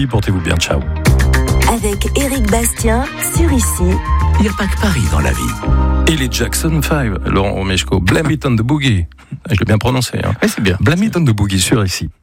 Portez-vous bien, ciao. Avec Éric Bastien sur Ici. Il n'y a pas que Paris dans la vie. Et les Jackson 5, Laurent Romeshko, Blame It on the Boogie. Je l'ai bien prononcé. Oui, c'est bien. Blame It on the Boogie sur Ici.